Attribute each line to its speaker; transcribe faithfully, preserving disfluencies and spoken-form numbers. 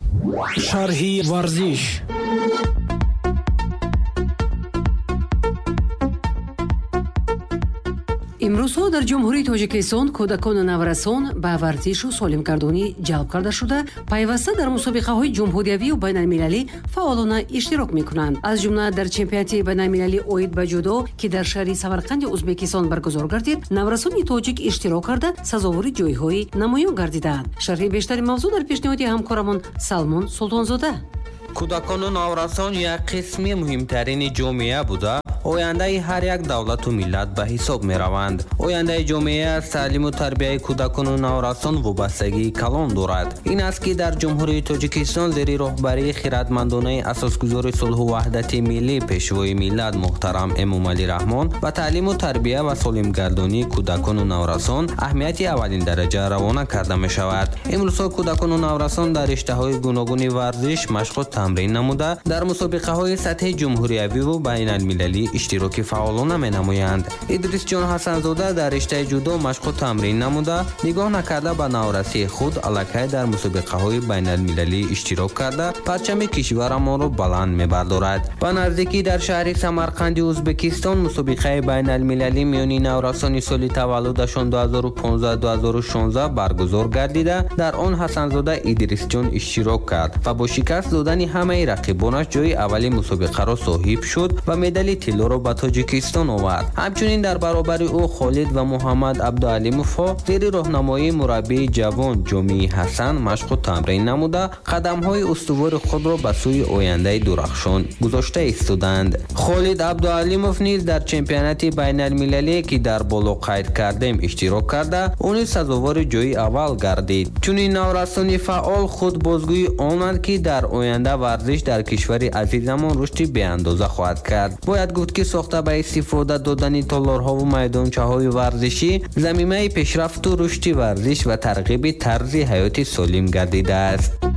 Speaker 1: шарҳи варзиш.
Speaker 2: имрӯзҳо дар ҷумҳурии тоҷикистон кӯдакону наврасон ба варзишу солимгардонӣ ҷалб карда шуда пайваста дар мусобиқаҳои ҷумҳуриявию байналмилалӣ фаъолона иштирок мекунанд. аз ҷумла дар чемпионати байналмилалӣ оид ба ҷудо ки дар шаҳри самарқанди ӯзбекистон баргузор гардид, наврасони тоҷик иштирок карда сазовори ҷойҳои намоён гардидаанд. шарҳи бештари мавзӯъ дар пешниҳоди ҳамкорамон Салмон Султонзода.
Speaker 3: кӯдакону наврасон як қисми муҳимтарини ҷомеа буда ояндаи ҳар як давлату миллат ба ҳисоб мераванд. ояндаи ҷомеа аз таълиму тарбияи кӯдакону наврасон вобастагии калон дорад. ин аст ки дар ҷумҳурии тоҷикистон зери роҳбарии хиратмандонаи асосгузори сулҳу ваҳдати миллӣ пешвои миллат муҳтарам Эмомалӣ Раҳмон ба таълиму тарбия ва солимгардонии кӯдакону наврасон аҳамияти аввалин дараҷа равона карда мешавад. имрӯзҳо кӯдакону наврасон дар риштаҳои гуногуни варзиш машқу тамрин намуда дар мусобиқаҳои сатҳи ҷумҳуриявиву байналмилалӣ иштироки фаъолона менамоянд. Идрисҷон Ҳасанзода дар риштаи ҷудо машқу тамрин намуда нигоҳ накарда ба наврасии худ аллакай дар мусобиқаҳои байналмилалӣ иштирок карда парчами кишварамонро баланд мебардорад. ба наздикӣ дар шаҳри Самарқанди Ӯзбекистон мусобиқаи байналмилалӣ миёни наврасони соли таваллудашон дуҳазору понздаҳ дуҳазору шонздаҳ баргузор гардида дар он Ҳасанзода Идрисҷон иштирок кард ва бо шикаст додани ҳамаи рақибонаш ҷойи аввали мусобиқаро соҳиб шуд ва медали тиллоро ба Тоҷикистон овард. ҳамчунин дар баробари ӯ Холид ва Муҳаммад Абдуалимовҳо зери роҳнамоии мураббии ҷавон Ҷомии Ҳасан машқу тамрин намуда қадамҳои устувори худро ба сӯи ояндаи дурахшон гузошта истоданд. Холид Абдуалимов низ дар чемпионати байналмилалӣ ки дар боло қайд кардем иштирок карда он низ сазовори ҷойи аввал гардид. чунин наврасони фаъол худ бозгӯи онанд ки дар оянда варзиш дар кишвари азизамон рушди беандоза хоҳад кард. бояд гуфт ки сохта ба истифода додани толорҳову майдончаҳои варзишӣ заминаи пешрафту рушди варзиш ва тарғиби тарзи ҳаёти солим гардидааст.